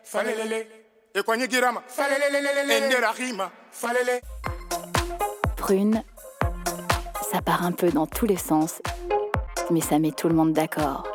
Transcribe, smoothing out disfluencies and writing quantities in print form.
Prune, ça part un peu dans tous les sens, mais ça met tout le monde d'accord.